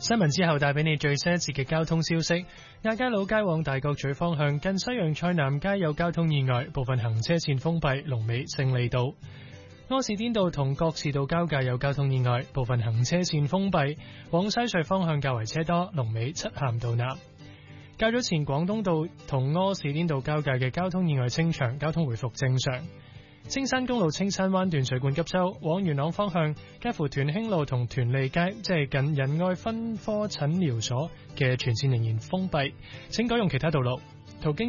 新聞之後帶俾你最新一節嘅交通消息。亞皆老街往大角咀方向近西洋菜南街有交通意外，部分行車線封閉，龍尾勝利道。柯士甸道同覺士道交界有交通意外，部分行車線封閉，往西隧方向較為車多，龍尾漆咸道南。較早前廣東道同柯士甸道交界嘅交通意外清場，交通回復正常。青山公路青山灣段水管急修，往元朗方向介乎屯興路同屯利街，即係近仁愛分科診療所嘅全線仍然封閉，請改用其他道路。途經